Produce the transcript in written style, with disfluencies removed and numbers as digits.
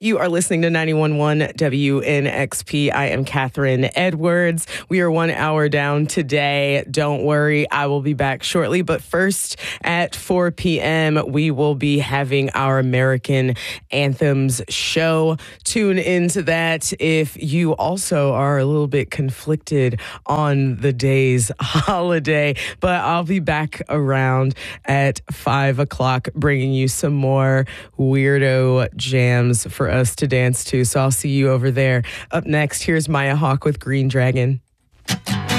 You are listening to 91.1 WNXP. I am Catherine Edwards. We are 1 hour down today. Don't worry, I will be back shortly. But first, at 4 p.m., we will be having our American Anthems show. Tune into that if you also are a little bit conflicted on the day's holiday. But I'll be back around at 5 o'clock bringing you some more weirdo jams for us to dance to. So I'll see you over there. Up next, here's Maya Hawke with Green Dragon.